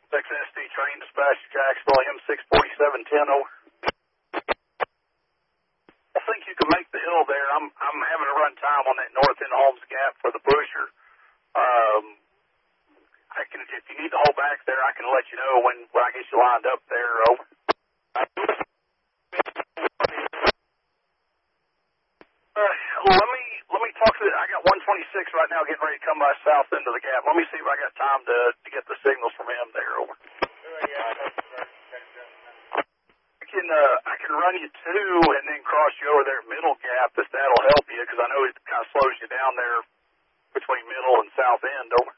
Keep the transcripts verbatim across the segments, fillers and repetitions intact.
X S D train dispatch to Jacksonville, M six forty-seven ten, over. I think you can make the hill there. I'm I'm having a run time on that north end of Holmes Gap for the pusher. Um, I can, if you need to hold back there, I can let you know when, when I get you lined up there, over. Uh, let me let me talk to the, I got one twenty-six right now getting ready to come by south end of the gap. Let me see if I got time to, to get the signals from him there, over. I can uh, I can run you two and then cross you over there middle gap if that'll help you, because I know it kind of slows you down there between middle and south end, over.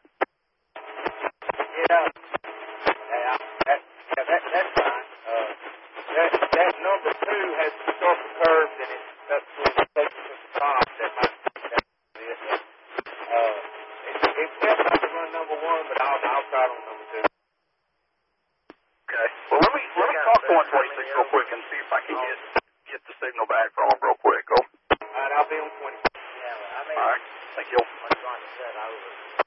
Yeah, yeah, that, yeah, that, that's fine. Uh, that, that number two has the shorter curves and it's up to the place to stop. That might that be it. Uh, it, it's best not to run number one, but I'll, I'll try it on number two. Okay. Well, let me let me talk to one twenty-six real quick and see if I can get get the signal back from him real quick. Go. All right, I'll be on twenty. Yeah, I mean. All right. Thank you. I'm trying to set over.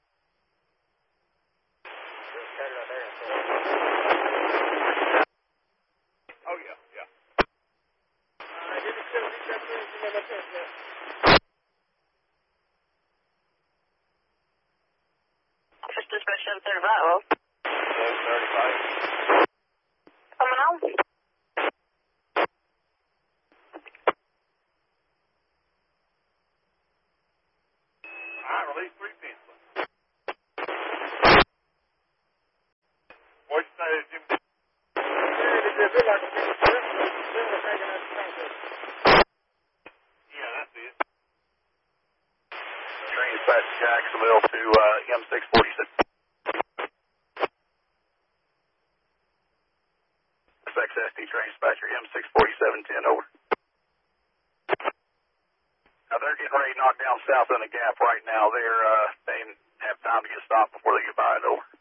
Oh, yeah, yeah. Uh, did it still reach up there? Office dispatch seven thirty-five. seven thirty-five. Coming on. All right, release three pins. What'd you say, Jim? Yeah, that's it. Train dispatch to Jacksonville to uh, M six forty-six. X S D train dispatcher M six forty-seven ten, over. Now they're getting ready to knock down south in the gap right now. They're uh, they have time to get stopped before they get by it, over.